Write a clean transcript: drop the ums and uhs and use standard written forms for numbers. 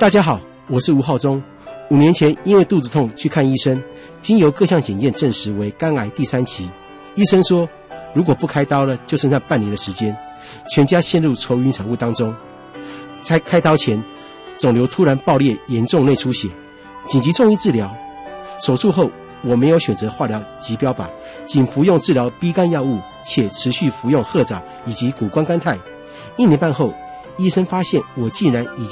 大家好，我是吴浩中。5年前因为肚子痛去看医生，经由各项检验证实为肝癌第3期。医生说，如果不开刀了，就剩下半年的时间，全家陷入愁云惨雾当中。在开刀前，肿瘤突然爆裂，严重内出血，紧急送医治疗。手术后，我没有选择化疗及标靶，仅服用治疗 B 肝药物，且持续服用褐藻以及谷胱甘肽。1年半后，医生发现我竟然已经